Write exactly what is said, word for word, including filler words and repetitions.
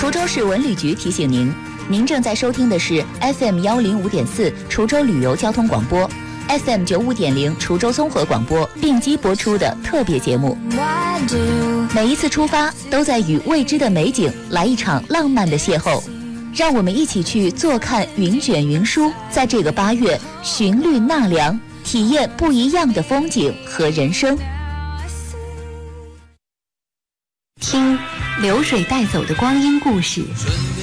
滁州市文旅局提醒您，您正在收听的是 F M 幺零五点四滁州旅游交通广播 ，F M 九五点零滁州综合广播并机播出的特别节目。每一次出发，都在与未知的美景来一场浪漫的邂逅。让我们一起去坐看云卷云舒，在这个八月寻绿纳凉，体验不一样的风景和人生。听流水带走的光阴故事。